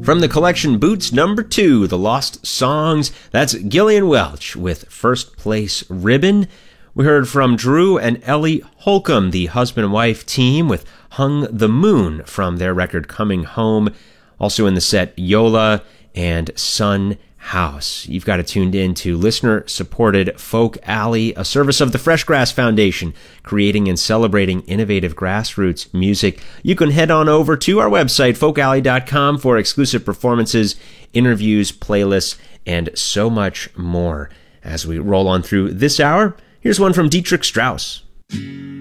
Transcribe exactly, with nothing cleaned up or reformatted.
From the collection Boots number two, The Lost Songs, that's Gillian Welch with First Place Ribbon. We heard from Drew and Ellie Holcomb, the husband and wife team, with Hung the Moon from their record Coming Home. Also in the set, Yola and Sun House. You've got it tuned in to listener-supported Folk Alley, a service of the Fresh Grass Foundation, creating and celebrating innovative grassroots music. You can head on over to our website, folk alley dot com, for exclusive performances, interviews, playlists, and so much more. As we roll on through this hour, here's one from Dietrich Strauss.